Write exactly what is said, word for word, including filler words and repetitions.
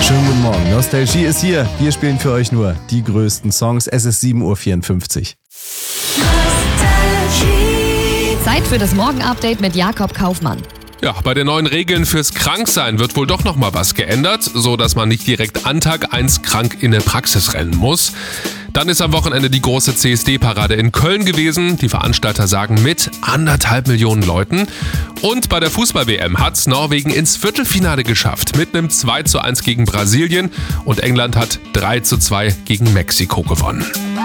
Schönen guten Morgen. Nostalgie ist hier. Wir spielen für euch nur die größten Songs. Es ist sieben Uhr vierundfünfzig. Zeit für das Morgen-Update mit Jakob Kaufmann. Ja, bei den neuen Regeln fürs Kranksein wird wohl doch noch mal was geändert, so dass man nicht direkt an Tag eins krank in eine Praxis rennen muss. Dann ist am Wochenende die große C S D-Parade in Köln gewesen. Die Veranstalter sagen mit anderthalb Millionen Leuten. Und bei der Fußball-W M hat's Norwegen ins Viertelfinale geschafft mit einem zwei zu eins gegen Brasilien und England hat drei zu zwei gegen Mexiko gewonnen.